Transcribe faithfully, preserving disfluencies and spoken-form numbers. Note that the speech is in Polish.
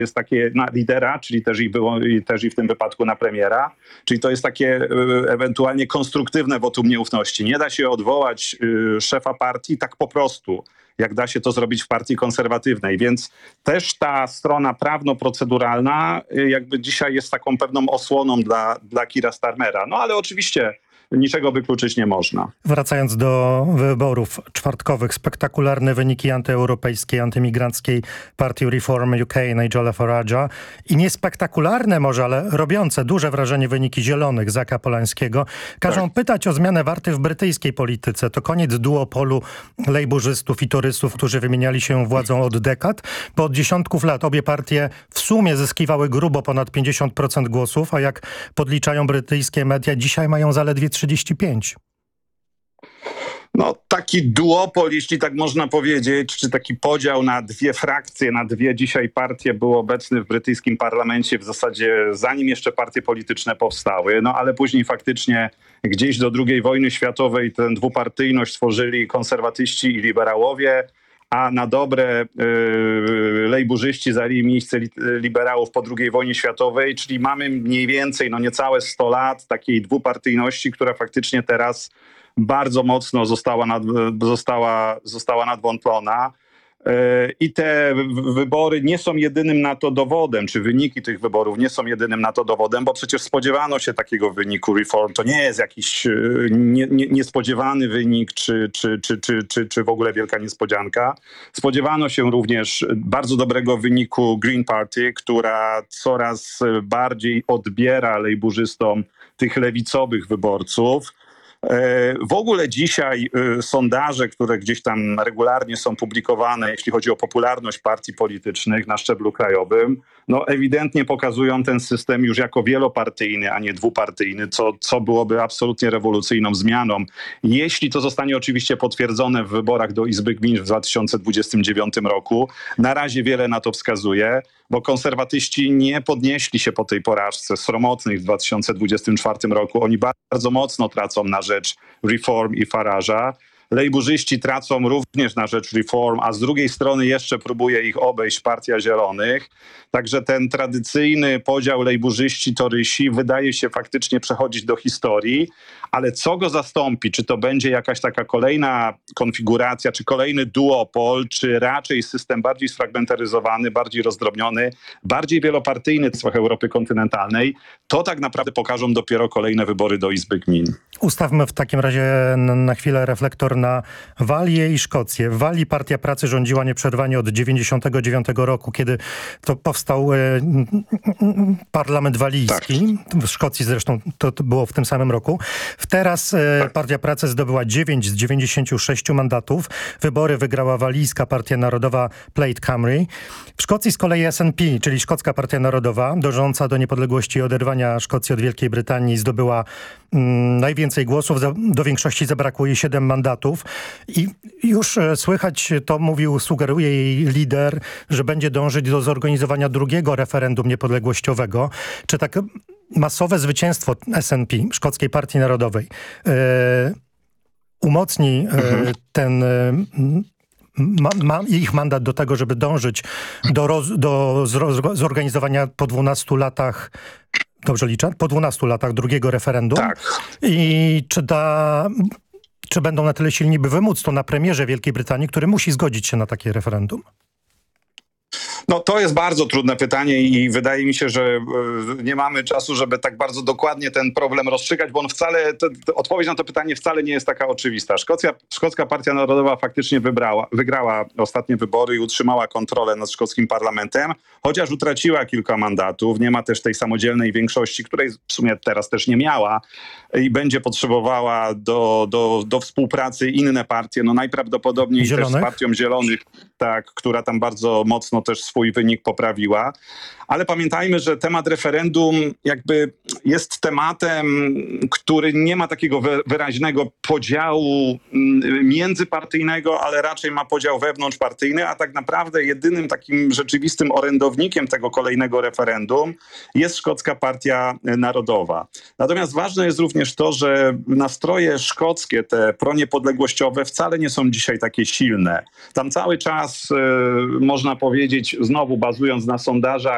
jest takie na lidera, czyli też i, było, i też i w tym wypadku na premiera, czyli to jest takie e, ewentualnie konstruktywne wotum nieufności. Nie da się odwołać e, szefa partii tak po prostu, jak da się to zrobić w partii konserwatywnej, więc też ta strona prawno-proceduralna e, jakby dzisiaj jest taką pewną osłoną dla, dla Keira Starmera. No ale oczywiście niczego wykluczyć nie można. Wracając do wyborów czwartkowych, spektakularne wyniki antyeuropejskiej, antymigranckiej partii Reform U K Nigela Farage'a i niespektakularne może, ale robiące duże wrażenie wyniki Zielonych Zacka Polańskiego każą tak. pytać o zmianę warty w brytyjskiej polityce. To koniec duopolu lejburzystów i torystów, którzy wymieniali się władzą od dekad, bo od dziesiątków lat obie partie w sumie zyskiwały grubo ponad pięćdziesiąt procent głosów, a jak podliczają brytyjskie media, dzisiaj mają zaledwie trzydzieści pięć procent. No taki duopol, jeśli tak można powiedzieć, czy taki podział na dwie frakcje, na dwie dzisiaj partie był obecny w brytyjskim parlamencie w zasadzie zanim jeszcze partie polityczne powstały, no ale później faktycznie gdzieś do drugiej wojny światowej tę dwupartyjność tworzyli konserwatyści i liberałowie, a na dobre yy, lejburzyści zajęli miejsce li, liberałów po drugiej wojnie światowej, czyli mamy mniej więcej no niecałe sto lat takiej dwupartyjności, która faktycznie teraz bardzo mocno została, nad, została, została nadwątlona. I te wybory nie są jedynym na to dowodem, czy wyniki tych wyborów nie są jedynym na to dowodem, bo przecież spodziewano się takiego wyniku Reform. To nie jest jakiś nie, nie, niespodziewany wynik, czy, czy, czy, czy, czy, czy w ogóle wielka niespodzianka. Spodziewano się również bardzo dobrego wyniku Green Party, która coraz bardziej odbiera lejburzystom tych lewicowych wyborców. W ogóle dzisiaj sondaże, które gdzieś tam regularnie są publikowane, jeśli chodzi o popularność partii politycznych na szczeblu krajowym, no ewidentnie pokazują ten system już jako wielopartyjny, a nie dwupartyjny, co, co byłoby absolutnie rewolucyjną zmianą. Jeśli to zostanie oczywiście potwierdzone w wyborach do Izby Gmin w dwa tysiące dwudziestym dziewiątym roku, na razie wiele na to wskazuje, bo konserwatyści nie podnieśli się po tej porażce sromotnej w dwa tysiące dwudziestym czwartym roku. Oni bardzo mocno tracą na rzecz Reform i Farage'a. Lejburzyści tracą również na rzecz Reform, a z drugiej strony jeszcze próbuje ich obejść Partia Zielonych. Także ten tradycyjny podział lejburzyści-torysi wydaje się faktycznie przechodzić do historii, ale co go zastąpi? Czy to będzie jakaś taka kolejna konfiguracja, czy kolejny duopol, czy raczej system bardziej sfragmentaryzowany, bardziej rozdrobniony, bardziej wielopartyjny w Europy kontynentalnej? To tak naprawdę pokażą dopiero kolejne wybory do Izby Gmin. Ustawmy w takim razie na chwilę reflektor na Walię i Szkocję. W Walii Partia Pracy rządziła nieprzerwanie od dziewięćdziesiątego dziewiątego roku, kiedy to powstał e, parlament walijski. Tak. W Szkocji zresztą to, to było w tym samym roku. Teraz e, tak. Partia Pracy zdobyła dziewięć z dziewięćdziesięciu sześciu mandatów. Wybory wygrała walijska Partia Narodowa Plaid Cymru. W Szkocji z kolei S N P, czyli Szkocka Partia Narodowa, dążąca do niepodległości i oderwania Szkocji od Wielkiej Brytanii, zdobyła mm, najwięcej głosów. Do większości zabrakło jej siedem mandatów. I już słychać, to mówił, sugeruje jej lider, że będzie dążyć do zorganizowania drugiego referendum niepodległościowego. Czy tak masowe zwycięstwo S N P, Szkockiej Partii Narodowej, yy, umocni yy, mhm. ten... Yy, Ma, ma ich mandat do tego, żeby dążyć do, roz, do zorganizowania po dwunastu latach, dobrze liczę, po dwunastu latach drugiego referendum. Tak. I czy, da, czy będą na tyle silni, by wymóc to na premierze Wielkiej Brytanii, który musi zgodzić się na takie referendum? No to jest bardzo trudne pytanie i wydaje mi się, że nie mamy czasu, żeby tak bardzo dokładnie ten problem rozstrzygać, bo on wcale, to, to odpowiedź na to pytanie wcale nie jest taka oczywista. Szkocja, Szkocka Partia Narodowa faktycznie wybrała, wygrała ostatnie wybory i utrzymała kontrolę nad szkockim parlamentem, chociaż utraciła kilka mandatów. Nie ma też tej samodzielnej większości, której w sumie teraz też nie miała i będzie potrzebowała do, do, do współpracy inne partie, no najprawdopodobniej Zielonych? też z Partią Zielonych, tak, która tam bardzo mocno też swój wynik poprawiła. Ale pamiętajmy, że temat referendum jakby jest tematem, który nie ma takiego wyraźnego podziału międzypartyjnego, ale raczej ma podział wewnątrzpartyjny, a tak naprawdę jedynym takim rzeczywistym orędownikiem tego kolejnego referendum jest Szkocka Partia Narodowa. Natomiast ważne jest również to, że nastroje szkockie, te proniepodległościowe, wcale nie są dzisiaj takie silne. Tam cały czas, można powiedzieć, znowu bazując na sondażach,